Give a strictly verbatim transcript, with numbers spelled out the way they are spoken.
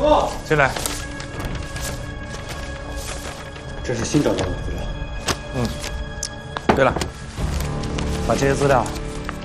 进来。 这是新找到的资料。 嗯。对了，把这些资料